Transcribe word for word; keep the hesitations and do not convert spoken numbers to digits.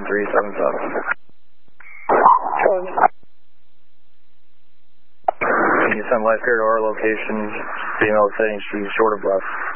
three seven seven. Can you send lifeguard to our location, female saying she's short of breath?